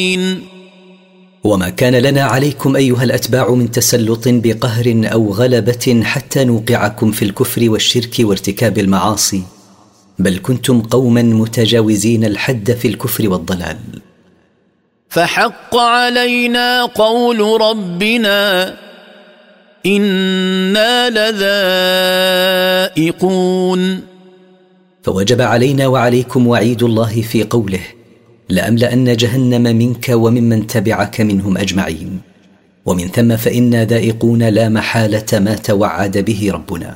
وما كان لنا عليكم أيها الأتباع من تسلط بقهر أو غلبة حتى نوقعكم في الكفر والشرك وارتكاب المعاصي، بل كنتم قوما متجاوزين الحد في الكفر والضلال. فحق علينا قول ربنا إنا لذائقون. فوجب علينا وعليكم وعيد الله في قوله لأملأن جهنم منك وممن تبعك منهم أجمعين، ومن ثم فإنا ذائقون لا محالة ما توعد به ربنا.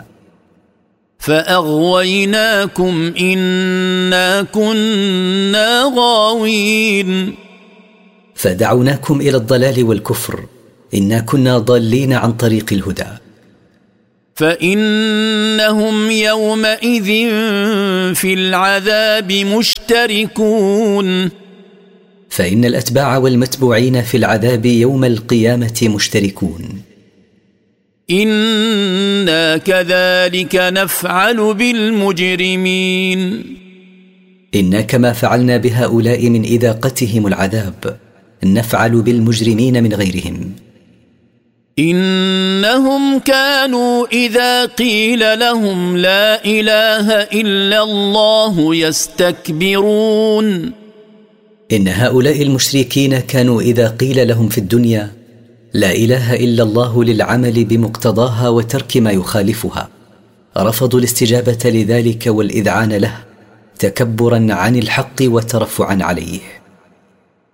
فأغويناكم إنا كنا غاوين. فدعوناكم إلى الضلال والكفر، إنا كنا ضالين عن طريق الهدى. فإنهم يومئذ في العذاب مشتركون. فإن الأتباع والمتبوعين في العذاب يوم القيامة مشتركون. إنا كذلك نفعل بالمجرمين. إنا كما فعلنا بهؤلاء من إذاقتهم العذاب نفعل بالمجرمين من غيرهم. إنهم كانوا إذا قيل لهم لا إله إلا الله يستكبرون. إن هؤلاء المشركين كانوا إذا قيل لهم في الدنيا لا إله إلا الله للعمل بمقتضاها وترك ما يخالفها رفضوا الاستجابة لذلك والإذعان له تكبرا عن الحق وترفعا عليه.